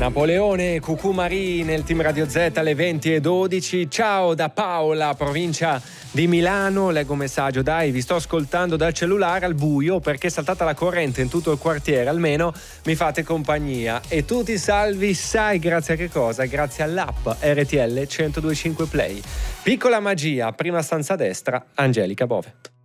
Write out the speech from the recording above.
Napoleone, Cucù Marì nel Team Radio Z alle 20:12. Ciao da Paola, provincia di Milano. Leggo un messaggio: dai, vi sto ascoltando dal cellulare al buio perché è saltata la corrente in tutto il quartiere, almeno mi fate compagnia. E tu ti salvi, sai grazie a che cosa? Grazie all'app RTL 1025 Play. Piccola magia, prima stanza a destra, Angelica Bove.